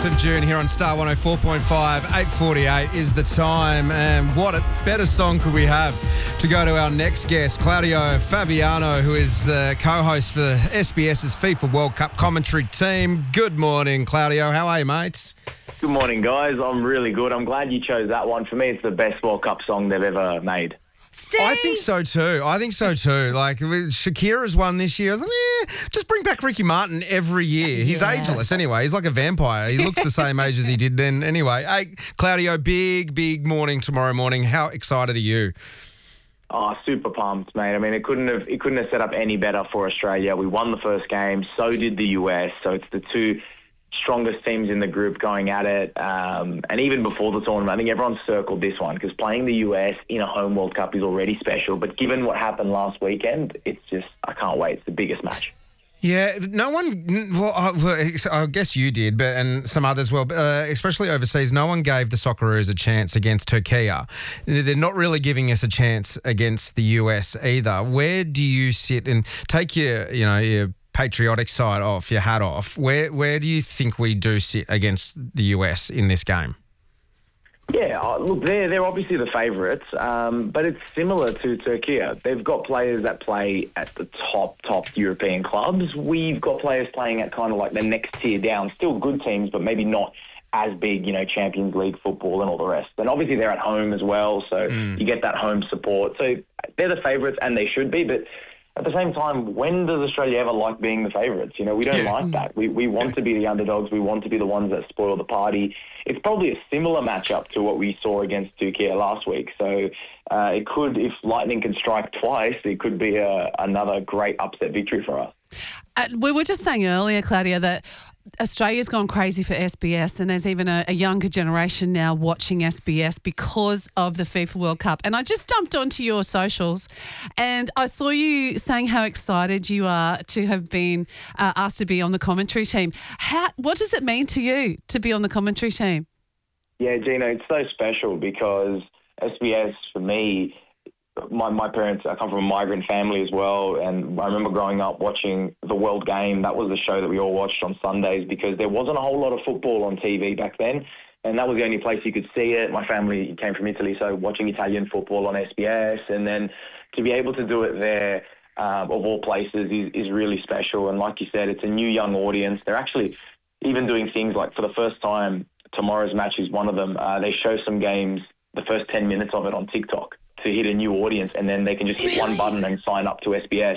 4th of June here on Star 104.5. 8:48 is the time, and what a better song could we have to go to our next guest, Claudio Fabiano, who is co-host for SBS's FIFA World Cup commentary team. Good morning, Claudio. How are you, mates? Good morning, guys. I'm really good. I'm glad you chose that one. For me, it's the best World Cup song they've ever made. See? I think so too. Like, Shakira's won this year. I was like, just bring back Ricky Martin every year. He's ageless anyway. He's like a vampire. He looks the same age as he did then anyway. Hey, Claudio, big morning tomorrow morning. How excited are you? Oh, super pumped, mate. I mean, it couldn't have set up any better for Australia. We won the first game. So did the US. So it's the two strongest teams in the group going at it. And even before the tournament, I think everyone circled this one because playing the US in a home World Cup is already special. But given what happened last weekend, it's just, I can't wait. It's the biggest match. Yeah, no one, I guess you did, but and some others, especially overseas, no one gave the Socceroos a chance against Turkey. They're not really giving us a chance against the US either. Where do you sit and take your patriotic side off, your hat off? Where do you think we do sit against the US in this game? Yeah, look, they're obviously the favourites, but it's similar to Turkey. They've got players that play at the top European clubs. We've got players playing at kind of like the next tier down, still good teams, but maybe not as big, Champions League football and all the rest. And obviously they're at home as well, so you get that home support. So they're the favourites, and they should be, but at the same time, when does Australia ever like being the favourites? We don't like that. We want to be the underdogs. We want to be the ones that spoil the party. It's probably a similar matchup to what we saw against Turkey last week. So it could, if lightning can strike twice, it could be another great upset victory for us. We were just saying earlier, Claudia, that Australia's gone crazy for SBS, and there's even a younger generation now watching SBS because of the FIFA World Cup. And I just jumped onto your socials and I saw you saying how excited you are to have been asked to be on the commentary team. What does it mean to you to be on the commentary team? Yeah, Gina, it's so special because SBS, for me, my parents, I come from a migrant family as well, and I remember growing up watching the World Game. That was the show that we all watched on Sundays because there wasn't a whole lot of football on TV back then, and that was the only place you could see it. My family came from Italy, so watching Italian football on SBS, and then to be able to do it there, of all places, is really special. And like you said, it's a new young audience. They're actually even doing things like, for the first time, tomorrow's match is one of them. They show some games, the first 10 minutes of it on TikTok, to hit a new audience, and then they can just hit one button and sign up to SBS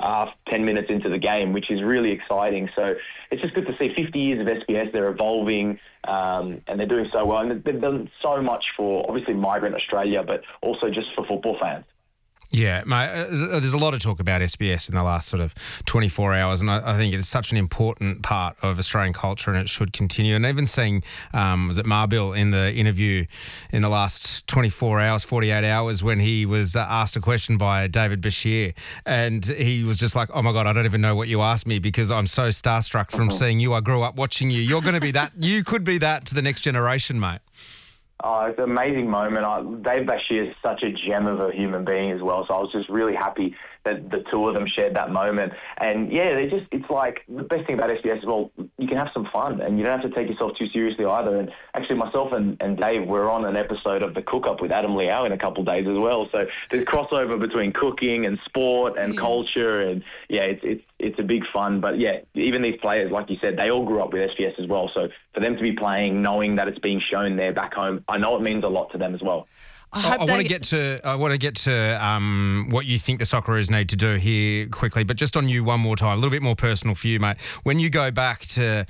10 minutes into the game, which is really exciting. So it's just good to see 50 years of SBS. They're evolving, and they're doing so well. And they've done so much for, obviously, migrant Australia, but also just for football fans. Yeah, mate, there's a lot of talk about SBS in the last sort of 24 hours, and I think it's such an important part of Australian culture, and it should continue. And even seeing, was it Marbil in the interview in the last 24 hours, 48 hours, when he was asked a question by David Bashir, and he was just like, oh my God, I don't even know what you asked me because I'm so starstruck from seeing you. I grew up watching you. You're going to be that. You could be that to the next generation, mate. Oh, it's an amazing moment. Dave Bashir is such a gem of a human being as well. So I was just really happy that the two of them shared that moment. And yeah, it's like the best thing about SBS is, well, you can have some fun and you don't have to take yourself too seriously either. And actually myself and Dave, we're on an episode of The Cook Up with Adam Liao in a couple of days as well. So there's crossover between cooking and sport and culture. And yeah, it's a big fun. But yeah, even these players, like you said, they all grew up with SBS as well. So for them to be playing, knowing that it's being shown there back home, I know it means a lot to them as well. I want to get to what you think the Socceroos need to do here quickly, but just on you one more time, a little bit more personal for you, mate. When you go back to,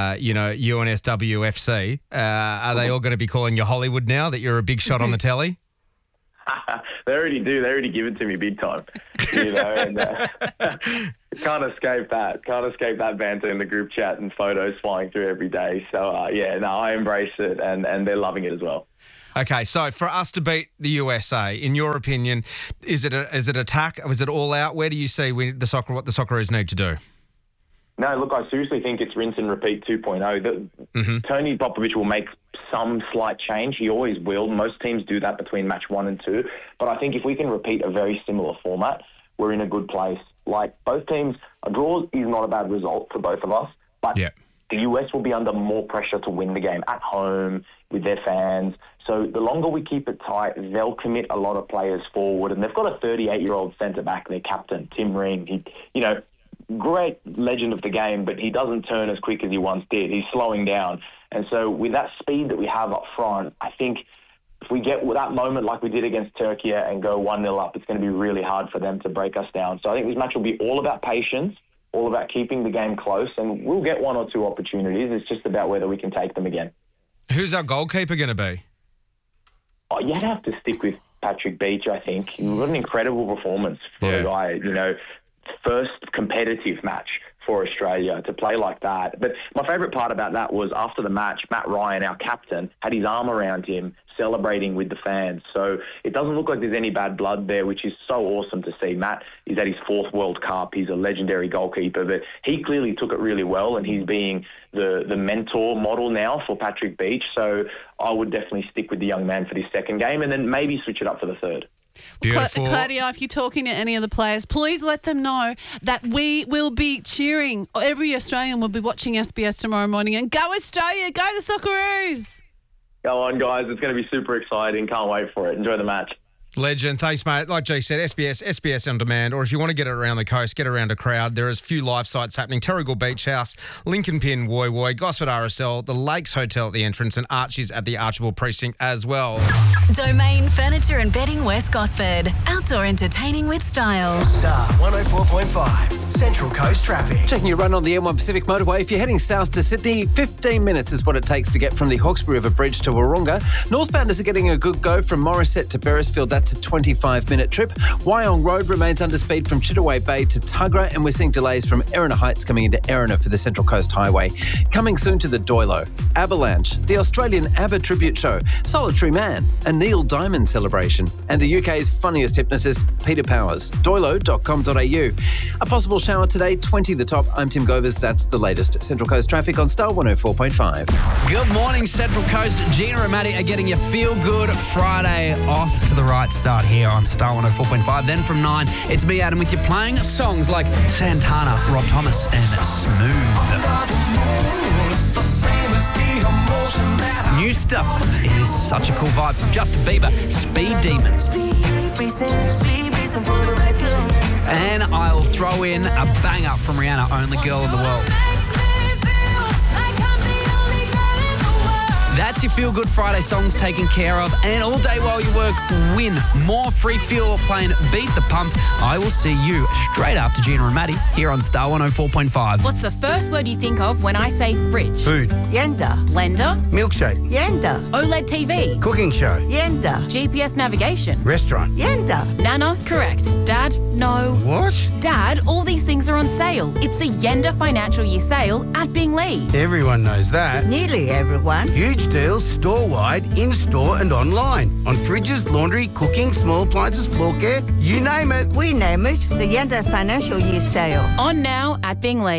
UNSW FC, are they all going to be calling you Hollywood now that you're a big shot on the telly? They already do. They already give it to me big time, and can't escape that. Can't escape that banter in the group chat and photos flying through every day. So, I embrace it, and they're loving it as well. Okay, so for us to beat the USA, in your opinion, is it attack? Is it all out? Where do you see what the Socceroos need to do? No, look, I seriously think it's rinse and repeat 2.0. Tony Popovich will make some slight change. He always will. Most teams do that between match 1 and 2. But I think if we can repeat a very similar format, we're in a good place. Like, both teams, a draw is not a bad result for both of us. But the US will be under more pressure to win the game at home with their fans. So the longer we keep it tight, they'll commit a lot of players forward. And they've got a 38-year-old centre-back, their captain, Tim Ring. Great legend of the game, but he doesn't turn as quick as he once did. He's slowing down. And so with that speed that we have up front, I think if we get that moment like we did against Turkey and go 1-0 up, it's going to be really hard for them to break us down. So I think this match will be all about patience, all about keeping the game close, and we'll get one or two opportunities. It's just about whether we can take them again. Who's our goalkeeper going to be? Oh, you'd have to stick with Patrick Beach, I think. What an incredible performance for a guy, first competitive match for Australia to play like that. But my favourite part about that was after the match, Matt Ryan, our captain, had his arm around him celebrating with the fans. So it doesn't look like there's any bad blood there, which is so awesome to see. Matt is at his 4th World Cup. He's a legendary goalkeeper, but he clearly took it really well, and he's being the mentor model now for Patrick Beach. So I would definitely stick with the young man for this second game and then maybe switch it up for the third. Beautiful. Claudia, if you're talking to any of the players, please let them know that we will be cheering. Every Australian will be watching SBS tomorrow morning. And go Australia, go the Socceroos. Go on, guys. It's going to be super exciting. Can't wait for it. Enjoy the match. Legend. Thanks, mate. Like G said, SBS On Demand, or if you want to get it around the coast, get around a crowd. There is a few live sites happening. Terrigal Beach House, Lincoln Pin, Woy Woy, Gosford RSL, the Lakes Hotel at the entrance, and Archie's at the Archibald Precinct as well. Domain Furniture and Bedding West Gosford. Outdoor entertaining with style. Star 104.5, Central Coast Traffic. Checking your run on the M1 Pacific Motorway. If you're heading south to Sydney, 15 minutes is what it takes to get from the Hawkesbury River Bridge to Wahroonga. Northbounders are getting a good go from Morisset to Beresfield. That's a 25-minute trip. Wyong Road remains under speed from Chittaway Bay to Tuggerah, and we're seeing delays from Erina Heights coming into Erina for the Central Coast Highway. Coming soon to the Doilo, Avalanche, the Australian ABBA tribute show, Solitary Man, a Neil Diamond celebration, and the UK's funniest hypnotist, Peter Powers. Doilo.com.au. A possible shower today, 20 the top. I'm Tim Govers. That's the latest. Central Coast traffic on Star 104.5. Good morning, Central Coast. Gina and Maddie are getting your feel-good Friday off to the right start here on Star 104.5. Then from 9, it's me, Adam, with you playing songs like Santana, Rob Thomas, and Smooth. New stuff. It is such a cool vibe from Justin Bieber, Speed Demons. And I'll throw in a banger from Rihanna, Only Girl in the World. That's your Feel Good Friday songs taken care of. And all day while you work, win more free fuel playing Beat the Pump. I will see you straight after Gina and Maddie here on Star 104.5. What's the first word you think of when I say fridge? Food. Yenda. Blender? Milkshake. Yenda. OLED TV? Cooking show. Yenda. GPS navigation? Restaurant. Yenda. Nana? Correct. Dad? No. What? Dad, all these things are on sale. It's the Yenda Financial Year Sale at Binglee. Everyone knows that. Nearly everyone. Huge deals store-wide, in-store and online. On fridges, laundry, cooking, small appliances, floor care, you name it. We name it the Yenda Financial Year Sale. On now at Binglee.